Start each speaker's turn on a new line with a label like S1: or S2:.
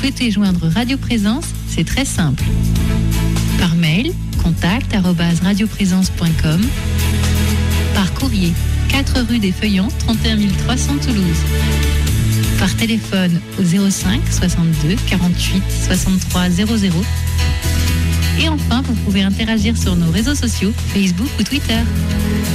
S1: souhaitez joindre Radio Présence, c'est très simple. Par mail, contact@radioprésence.com. Par courrier, 4 rue des Feuillants, 31 300 Toulouse. Par téléphone au 05 62 48 63 00. Et enfin, vous pouvez interagir sur nos réseaux sociaux, Facebook ou Twitter.